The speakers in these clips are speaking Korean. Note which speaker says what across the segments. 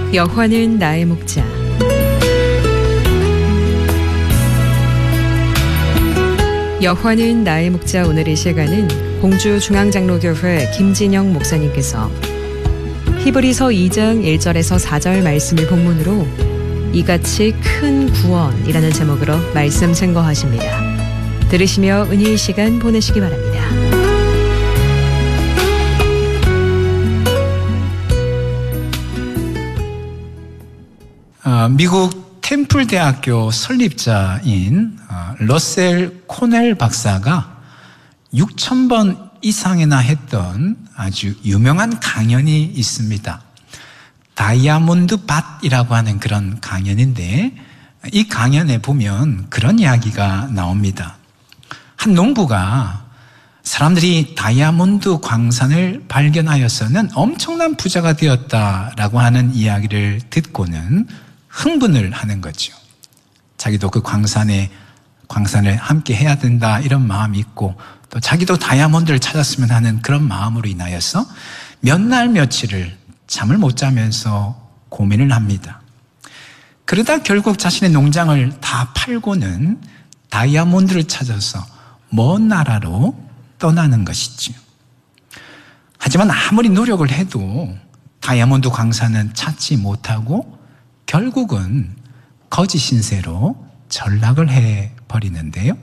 Speaker 1: 여호와는 나의 목자. 여호와는 나의 목자. 오늘의 시간은 공주중앙장로교회 김진영 목사님께서 히브리서 2장 1절에서 4절 말씀을 본문으로 이같이 큰 구원이라는 제목으로 말씀 증거하십니다. 들으시며 은혜의 시간 보내시기 바랍니다.
Speaker 2: 미국 템플대학교 설립자인 러셀 코넬 박사가 6,000번 이상이나 했던 아주 유명한 강연이 있습니다. 다이아몬드 밭이라고 하는 그런 강연인데, 이 강연에 보면 그런 이야기가 나옵니다. 한 농부가 사람들이 다이아몬드 광산을 발견하여서는 엄청난 부자가 되었다라고 하는 이야기를 듣고는 흥분을 하는 거죠. 자기도 그 광산을 함께 해야 된다 이런 마음이 있고, 또 자기도 다이아몬드를 찾았으면 하는 그런 마음으로 인하여서 몇 날 며칠을 잠을 못 자면서 고민을 합니다. 그러다 결국 자신의 농장을 다 팔고는 다이아몬드를 찾아서 먼 나라로 떠나는 것이지요. 하지만 아무리 노력을 해도 다이아몬드 광산은 찾지 못하고 결국은 거짓 신세로 전락을 해버리는데요.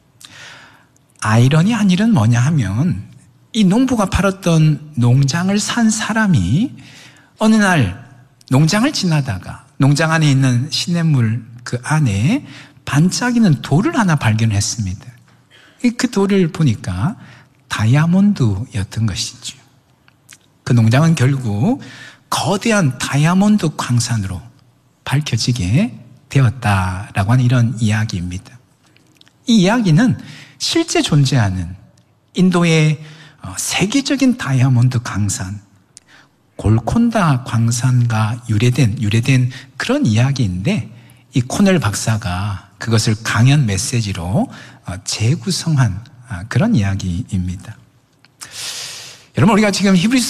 Speaker 2: 아이러니한 일은 뭐냐 하면, 이 농부가 팔았던 농장을 산 사람이 어느 날 농장을 지나다가 농장 안에 있는 시냇물 그 안에 반짝이는 돌을 하나 발견했습니다. 그 돌을 보니까 다이아몬드였던 것이죠. 그 농장은 결국 거대한 다이아몬드 광산으로 밝혀지게 되었다라고 하는 이런 이야기입니다. 이 이야기는 실제 존재하는 인도의 세계적인 다이아몬드 광산, 골콘다 광산과 유래된 그런 이야기인데, 이 코넬 박사가 그것을 강연 메시지로 재구성한 그런 이야기입니다. 여러분, 우리가 지금 히브리서